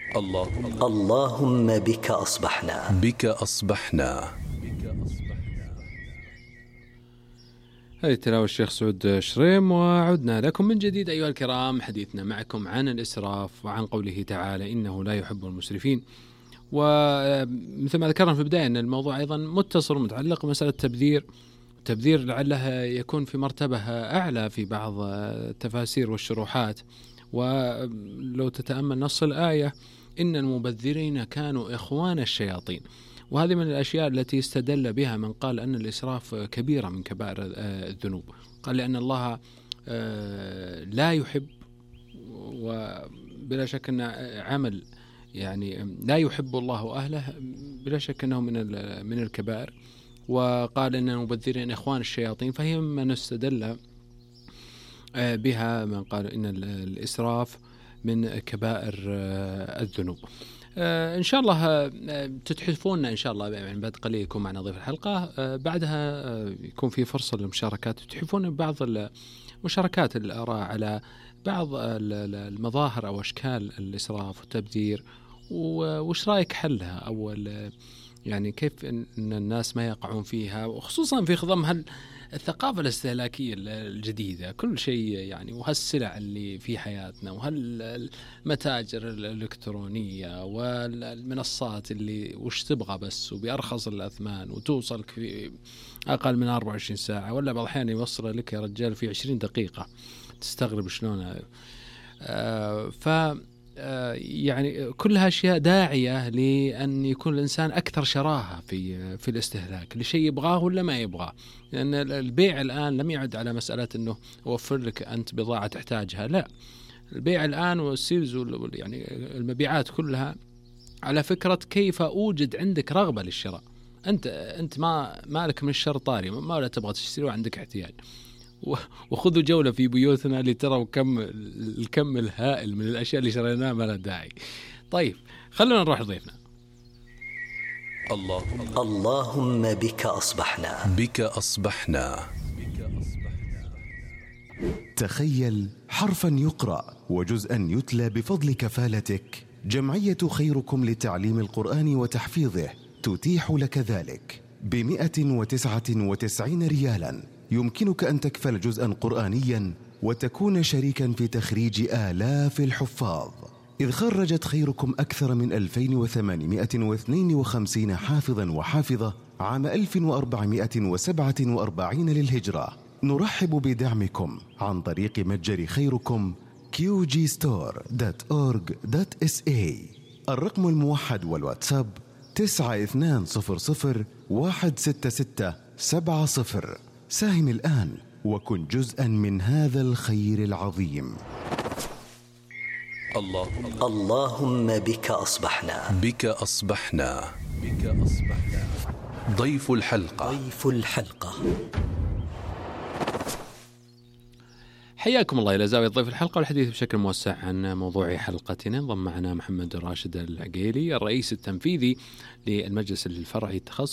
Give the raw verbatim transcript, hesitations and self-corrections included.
اللهم اللهم بك أصبحنا بك أصبحنا. هذه تلاوة الشيخ سعود شريم، وعدنا لكم من جديد أيها الكرام. حديثنا معكم عن الإسراف وعن قوله تعالى إنه لا يحب المسرفين. ومثل ما ذكرنا في البداية أن الموضوع أيضا متصل ومتعلق بمسألة التبذير. التبذير لعله يكون في مرتبة أعلى في بعض التفاسير والشروحات. ولو تتأمل نص الآية إن المبذرين كانوا إخوان الشياطين، وهذه من الأشياء التي استدل بها من قال أن الإسراف كبيرة من كبائر الذنوب. قال لأن الله لا يحب، وبلا شك أن عمل يعني لا يحب الله أهله بلا شك أنه من من الكبائر. وقال إن المبذرين إخوان الشياطين، فهي من استدل بها من قال إن الإسراف من كبائر الذنوب. إن شاء الله تتحفون إن شاء الله يعني بعد قليل يكون معنا ضيف الحلقة، بعدها يكون في فرصة للمشاركات. تتحفون بعض المشاركات الآراء على بعض المظاهر أو أشكال الإسراف والتبذير، وش رأيك حلها، أو يعني كيف إن الناس ما يقعون فيها، وخصوصا في خضم الثقافة الاستهلاكية الجديدة. كل شيء يعني، وهالسلع اللي في حياتنا، وهالمتاجر الإلكترونية والمنصات اللي وش تبغى بس وبأرخص الأثمان، وتوصلك في أقل من أربعة وعشرين ساعة، ولا بعض الأحيان يوصل لك يا رجال في عشرين دقيقة. تستغرب شلون. آه ف يعني كلها أشياء داعية لأن يكون الإنسان أكثر شراهة في في الاستهلاك لشيء يبغاه ولا ما يبغاه. لأن البيع الآن لم يعد على مسألة إنه أوفر لك أنت بضاعة تحتاجها، لا، البيع الآن والسيلز يعني المبيعات كلها على فكرة كيف أوجد عندك رغبة للشراء. أنت أنت ما مالك من الشر طاري، ما ولا تبغى تشتري وعندك احتياج. وخذوا جولة في بيوتنا لتروا كم الكم الهائل من الأشياء اللي شريناها ما لها داعي. طيب خلونا نروح لضيفنا. اللهم اللهم بك أصبحنا بك أصبحنا. تخيل حرفا يقرأ وجزءا يتلى بفضل كفالتك. جمعية خيركم لتعليم القرآن وتحفيظه تتيح لك ذلك بمئة وتسعة وتسعين ريالا. يمكنك أن تكفل جزءا قرآنيا وتكون شريكا في تخريج آلاف الحفاظ، إذ خرجت خيركم أكثر من ألفين وثمانمئة واثنين وخمسين حافظا وحافظة عام ألف وأربعمئة وسبعة وأربعين للهجرة. نرحب بدعمكم عن طريق متجر خيركم كيو جي ستور دوت أورج دوت إس إيه. الرقم الموحد والواتساب تسعة اثنان صفر صفر واحد ستة ستة سبعة صفر. ساهم الآن وكن جزءا من هذا الخير العظيم. اللهم اللهم بك أصبحنا بك أصبحنا بك أصبحنا. ضيف الحلقة ضيف الحلقة حياكم الله إلى زاوية ضيف الحلقة، والحديث بشكل موسع عن موضوع حلقتنا. انضم معنا محمد راشد العقيلي، الرئيس التنفيذي للمجلس الفرعي التخصصي